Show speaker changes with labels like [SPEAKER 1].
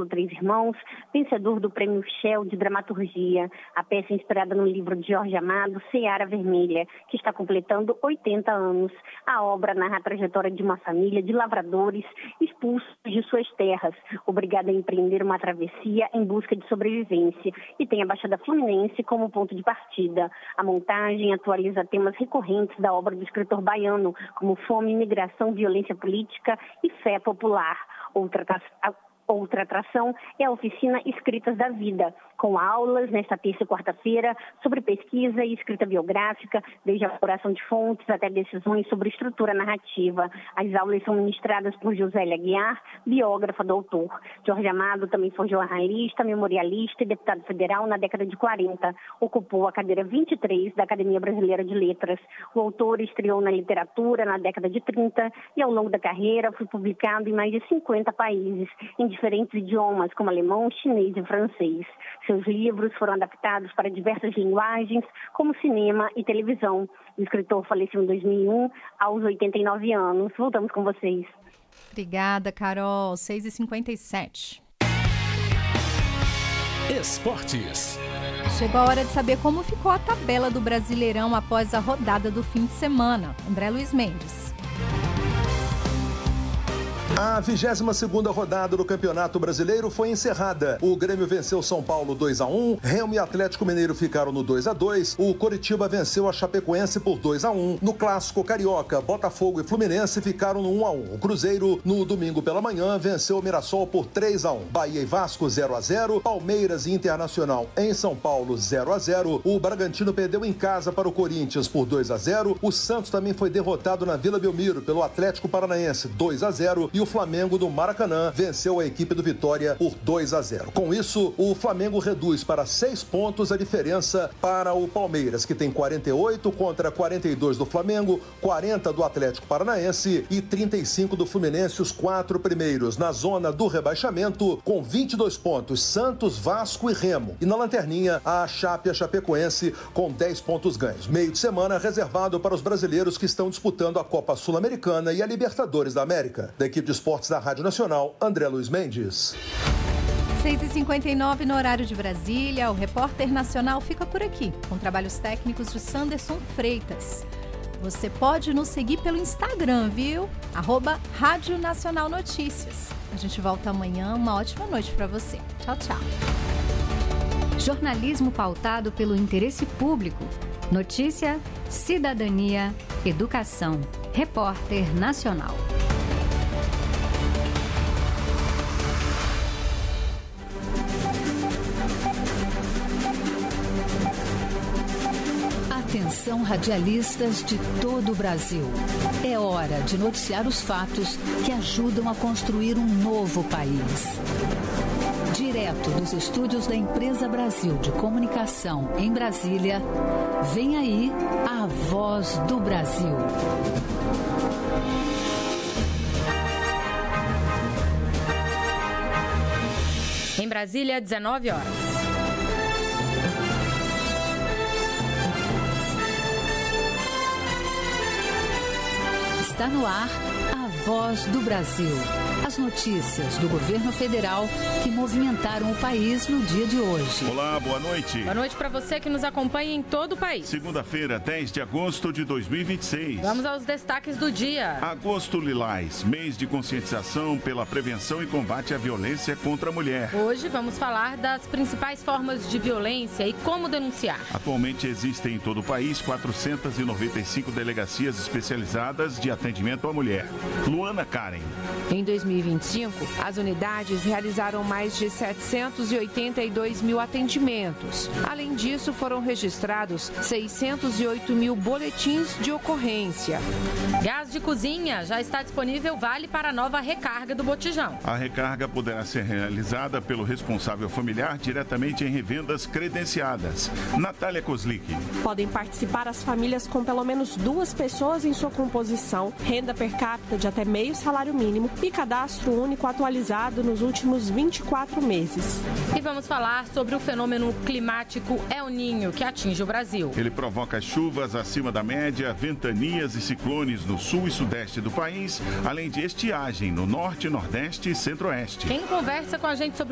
[SPEAKER 1] pelo Três Irmãos, vencedor do Prêmio Shell de Dramaturgia. A peça é inspirada no livro de Jorge Amado, Seara Vermelha, que está completando 80 anos. A obra narra a trajetória de uma família de lavradores expulsos de suas terras, obrigada a empreender uma travessia em busca de sobrevivência, e tem a Baixada Fluminense como ponto de partida. A montagem atualiza temas recorrentes da obra do escritor baiano, como fome, imigração, violência política e fé popular. Outra atração é a oficina Escritas da Vida, com aulas nesta terça e quarta-feira sobre pesquisa e escrita biográfica, desde a apuração de fontes até decisões sobre estrutura narrativa. As aulas são ministradas por Josélia Aguiar, biógrafa do autor. Jorge Amado também foi jornalista, memorialista e deputado federal na década de 40. Ocupou a cadeira 23 da Academia Brasileira de Letras. O autor estreou na literatura na década de 30 e, ao longo da carreira, foi publicado em mais de 50 países, em diferentes idiomas, como alemão, chinês e francês. Seus livros foram adaptados para diversas linguagens, como cinema e televisão. O escritor faleceu em 2001, aos 89 anos. Voltamos com vocês.
[SPEAKER 2] Obrigada, Carol. 6h57.
[SPEAKER 3] Esportes.
[SPEAKER 2] Chegou a hora de saber como ficou a tabela do Brasileirão após a rodada do fim de semana. André Luiz Mendes.
[SPEAKER 4] A 22ª rodada do Campeonato Brasileiro foi encerrada. O Grêmio venceu São Paulo 2-1, Remo e Atlético Mineiro ficaram no 2-2, o Coritiba venceu a Chapecoense por 2-1. No Clássico Carioca, Botafogo e Fluminense ficaram no 1-1. O Cruzeiro, no domingo pela manhã, venceu o Mirassol por 3-1. Bahia e Vasco 0-0, Palmeiras e Internacional em São Paulo 0-0. O Bragantino perdeu em casa para o Corinthians por 2-0. O Santos também foi derrotado na Vila Belmiro pelo Atlético Paranaense 2-0 e o Flamengo do Maracanã venceu a equipe do Vitória por 2-0. Com isso, o Flamengo reduz para 6 pontos a diferença para o Palmeiras, que tem 48 contra 42 do Flamengo, 40 do Atlético Paranaense e 35 do Fluminense, os 4 primeiros na zona do rebaixamento, com 22 pontos, Santos, Vasco e Remo. E na lanterninha, a Chape e a Chapecoense com 10 pontos ganhos. Meio de semana reservado para os brasileiros que estão disputando a Copa Sul-Americana e a Libertadores da América. Da equipe de esportes da Rádio Nacional, André Luiz Mendes.
[SPEAKER 2] 6h59 no horário de Brasília. O Repórter Nacional fica por aqui, com trabalhos técnicos de Sanderson Freitas. Você pode nos seguir pelo Instagram, viu? @Rádio Nacional Notícias. A gente volta amanhã. Uma ótima noite para você. Tchau, tchau.
[SPEAKER 5] Jornalismo pautado pelo interesse público. Notícia, cidadania, educação. Repórter Nacional. Atenção, radialistas de todo o Brasil. É hora de noticiar os fatos que ajudam a construir um novo país. Direto dos estúdios da Empresa Brasil de Comunicação em Brasília, vem aí a Voz do Brasil.
[SPEAKER 6] Em Brasília, 19 horas.
[SPEAKER 5] Está no ar a Voz do Brasil. As notícias do governo federal que movimentaram o país no dia de hoje.
[SPEAKER 7] Olá, boa noite.
[SPEAKER 6] Boa noite para você que nos acompanha em todo o país.
[SPEAKER 7] Segunda-feira, 10 de agosto de 2026.
[SPEAKER 6] Vamos aos destaques do dia.
[SPEAKER 7] Agosto Lilás, mês de conscientização pela prevenção e combate à violência contra a mulher.
[SPEAKER 6] Hoje vamos falar das principais formas de violência e como denunciar.
[SPEAKER 7] Atualmente existem em todo o país 495 delegacias especializadas de atendimento à mulher. Luana Karen.
[SPEAKER 8] Em 2025, as unidades realizaram mais de 782 mil atendimentos. Além disso, foram registrados 608 mil boletins de ocorrência.
[SPEAKER 6] Gás de cozinha já está disponível, vale para a nova recarga do botijão.
[SPEAKER 7] A recarga poderá ser realizada pelo responsável familiar diretamente em revendas credenciadas. Natália Kozlik.
[SPEAKER 9] Podem participar as famílias com pelo menos 2 pessoas em sua composição, renda per capita de até meio salário mínimo e cadastro único atualizado nos últimos 24 meses.
[SPEAKER 6] E vamos falar sobre o fenômeno climático El Niño que atinge o Brasil.
[SPEAKER 7] Ele provoca chuvas acima da média, ventanias e ciclones no sul e sudeste do país, além de estiagem no norte, nordeste e centro-oeste.
[SPEAKER 6] Quem conversa com a gente sobre